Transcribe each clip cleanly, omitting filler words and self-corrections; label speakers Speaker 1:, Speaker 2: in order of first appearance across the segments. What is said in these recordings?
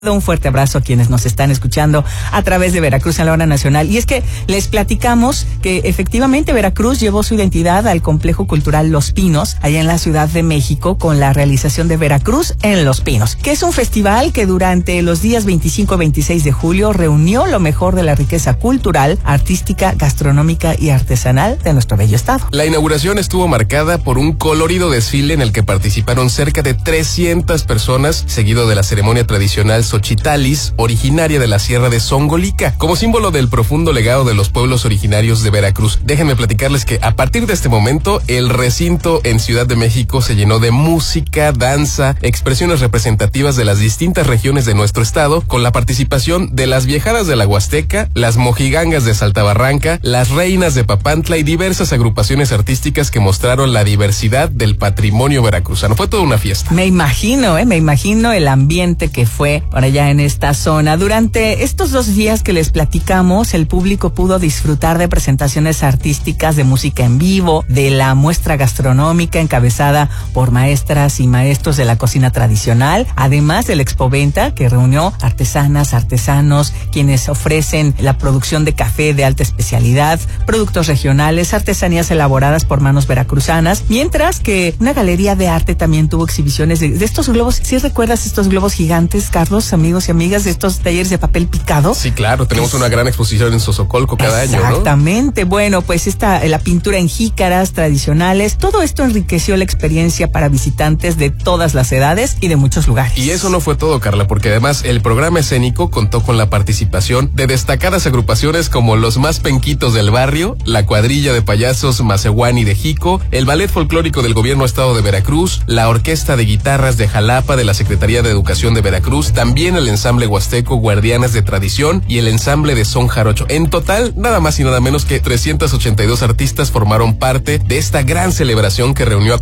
Speaker 1: Un fuerte abrazo a quienes nos están escuchando a través de Veracruz en la Hora Nacional. Y es que les platicamos que efectivamente Veracruz llevó su identidad al Complejo Cultural Los Pinos, allá en la Ciudad de México, con la realización de Veracruz en Los Pinos, que es un festival que durante los días 25 y 26 de julio reunió lo mejor de la riqueza cultural, artística, gastronómica y artesanal de nuestro bello estado.
Speaker 2: La inauguración estuvo marcada por un colorido desfile en el que participaron cerca de 300 personas, seguido de la ceremonia tradicional Xochitalis, originaria de la Sierra de Zongolica, como símbolo del profundo legado de los pueblos originarios de Veracruz. Déjenme platicarles que a partir de este momento, el recinto en Ciudad de México se llenó de música, danza, expresiones representativas de las distintas regiones de nuestro estado, con la participación de las viejadas de la Huasteca, las mojigangas de Saltabarranca, las reinas de Papantla y diversas agrupaciones artísticas que mostraron la diversidad del patrimonio veracruzano. Fue toda una fiesta.
Speaker 1: Me imagino el ambiente que fue por allá en esta zona. Durante estos 2 días que les platicamos, el público pudo disfrutar de presentaciones artísticas, de música en vivo, de la muestra gastronómica encabezada por maestras y maestros de la cocina tradicional, además del expoventa que reunió artesanas, artesanos, quienes ofrecen la producción de café de alta especialidad, productos regionales, artesanías elaboradas por manos veracruzanas, mientras que una galería de arte también tuvo exhibiciones de estos globos. ¿Sí recuerdas estos globos gigantes, Carlos, amigos y amigas, de estos talleres de papel picado?
Speaker 2: Sí, claro, tenemos una gran exposición en Xozocolco cada año, ¿no?
Speaker 1: Exactamente, bueno, pues la pintura en jícaras tradicionales, todo esto enriqueció la experiencia para visitantes de todas las edades y de muchos lugares.
Speaker 2: Y eso no fue todo, Carla, porque además el programa escénico contó con la participación de destacadas agrupaciones como los más penquitos del barrio, la cuadrilla de payasos Macehuani de Jico, el ballet folclórico del gobierno estado de Veracruz, la orquesta de guitarras de Jalapa de la Secretaría de Educación de Veracruz, también el ensamble huasteco Guardianas de Tradición y el ensamble de Son Jarocho. En total, nada más y nada menos que 382 artistas formaron parte de esta gran celebración que reunió a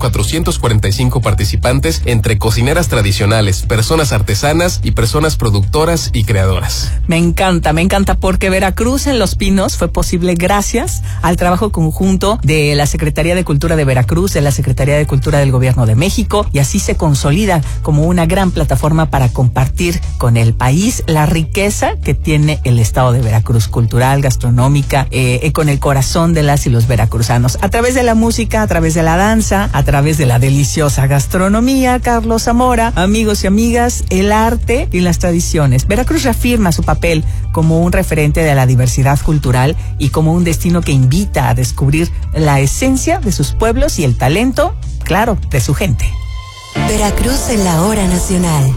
Speaker 2: 445 participantes entre cocineras tradicionales, personas artesanas y personas productoras y creadoras.
Speaker 1: Me encanta porque Veracruz en Los Pinos fue posible gracias al trabajo conjunto de la Secretaría de Cultura de Veracruz, de la Secretaría de Cultura del Gobierno de México, y así se consolida como una gran plataforma para compartir con el país la riqueza que tiene el estado de Veracruz, cultural, gastronómica, con el corazón de las y los veracruzanos, a través de la música, a través de la danza, a través de la deliciosa gastronomía. Carlos Zamora, amigos y amigas, el arte y las tradiciones. Veracruz reafirma su papel como un referente de la diversidad cultural y como un destino que invita a descubrir la esencia de sus pueblos y el talento, claro, de su gente.
Speaker 3: Veracruz en la Hora Nacional.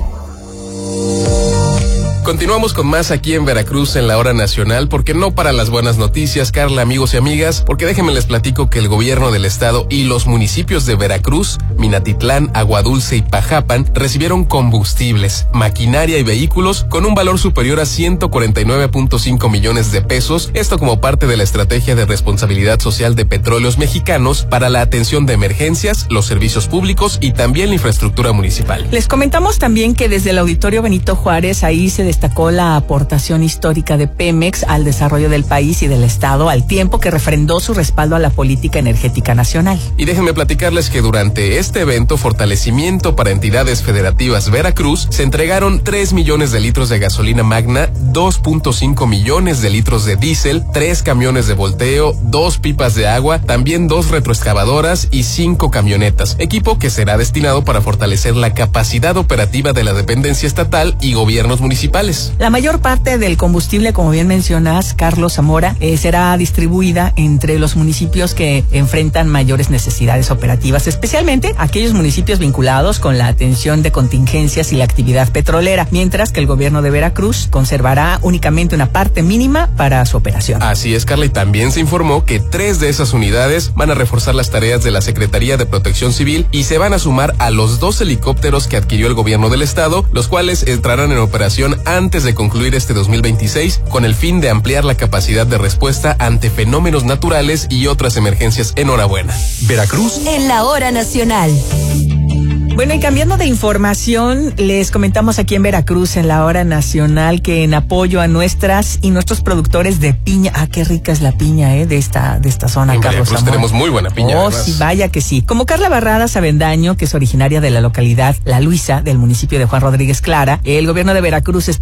Speaker 2: Continuamos con más aquí en Veracruz en la Hora Nacional, porque no para las buenas noticias, Carla, amigos y amigas, porque déjenme les platico que el gobierno del estado y los municipios de Veracruz, Minatitlán, Aguadulce y Pajapan recibieron combustibles, maquinaria y vehículos con un valor superior a 149.5 millones de pesos, esto como parte de la estrategia de responsabilidad social de Petróleos Mexicanos para la atención de emergencias, los servicios públicos y también la infraestructura municipal.
Speaker 1: Les comentamos también que desde el Auditorio Benito Juárez, ahí se destacó la aportación histórica de Pemex al desarrollo del país y del estado, al tiempo que refrendó su respaldo a la política energética nacional.
Speaker 2: Y déjenme platicarles que durante este evento Fortalecimiento para Entidades Federativas Veracruz se entregaron 3 millones de litros de gasolina magna, 2.5 millones de litros de diésel, 3 camiones de volteo, 2 pipas de agua, también 2 retroexcavadoras y 5 camionetas, equipo que será destinado para fortalecer la capacidad operativa de la dependencia estatal y gobiernos municipales.
Speaker 1: La mayor parte del combustible, como bien mencionas, Carlos Zamora, será distribuida entre los municipios que enfrentan mayores necesidades operativas, especialmente aquellos municipios vinculados con la atención de contingencias y la actividad petrolera, mientras que el gobierno de Veracruz conservará únicamente una parte mínima para su operación.
Speaker 2: Así es, Carla, y también se informó que 3 de esas unidades van a reforzar las tareas de la Secretaría de Protección Civil y se van a sumar a los 2 helicópteros que adquirió el gobierno del estado, los cuales entrarán en operación antes de concluir este 2026, con el fin de ampliar la capacidad de respuesta ante fenómenos naturales y otras emergencias. Enhorabuena.
Speaker 3: Veracruz en la Hora Nacional.
Speaker 1: Bueno, y cambiando de información, les comentamos aquí en Veracruz, en la hora nacional, que en apoyo a nuestras y nuestros productores de piña, qué rica es la piña, de esta zona,
Speaker 2: en
Speaker 1: Carlos
Speaker 2: Veracruz
Speaker 1: Amor.
Speaker 2: tenemos muy buena piña.
Speaker 1: Oh,
Speaker 2: además.
Speaker 1: sí, vaya que sí. Como Carla Barradas Avendaño, que es originaria de la localidad La Luisa, del municipio de Juan Rodríguez Clara, el gobierno de Veracruz